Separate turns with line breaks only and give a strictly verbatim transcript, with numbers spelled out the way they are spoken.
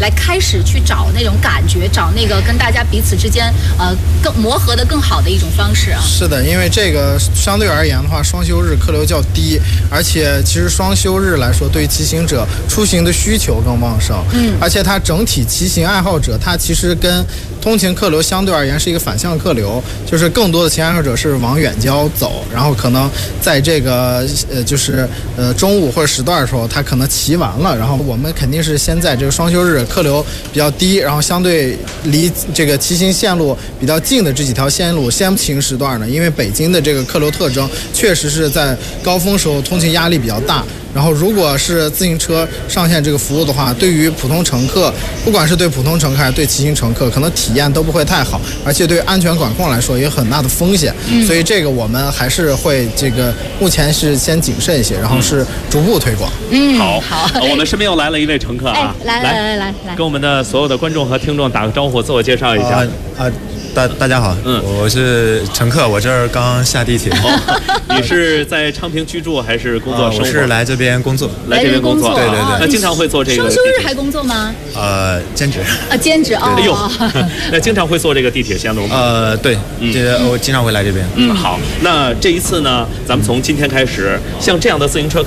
来开始去找那种感觉，找那个跟大家彼此之间呃更磨合的更好的一种方式啊。
是的，因为这个相对而言的话，双休日客流较低，而且其实双休日来说，对于骑行者出行的需求更旺盛。嗯，而且它整体骑行爱好者，它其实跟通勤客流相对而言是一个反向客流，就是更多的骑行爱好者是往远郊走，然后可能在这个呃就是呃中午或者时段的时候，他可能骑完了，然后我们肯定是先在这个双休日客流比较低，然后相对离这个骑行线路比较近的这几条线路先行时段呢，因为北京的这个客流特征确实是在高峰时候通勤压力比较大。然后，如果是自行车上线这个服务的话，对于普通乘客，不管是对普通乘客还是对骑行乘客，可能体验都不会太好，而且对安全管控来说也有很大的风险。嗯、所以这个我们还是会这个目前是先谨慎一些，然后是逐步推广。
嗯，好，好，我们身边又来了一位乘客啊，
哎、来来来来来，
跟我们的所有的观众和听众打个招呼，自我介绍一下。
啊。呃大大家好，嗯，我是乘客，我这儿刚下地铁。
哦，你是在昌平居住还是工作生活？
我是来这边工作，
来这边工作，
对
对对。
那经常会做这个
双休日还工作吗？
呃，兼职。
啊，兼职哦。
哎呦，那经常会坐这个地铁线路吗？
呃，对，这我经常会来这边。
嗯，好，那这一次呢，咱们从今天开始，像这样的自行车